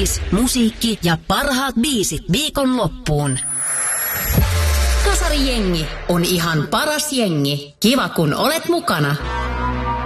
Uutisointi, musiikki ja parhaat biisit viikonloppuun. Kasarijengi on ihan paras jengi. Kiva kun olet mukana.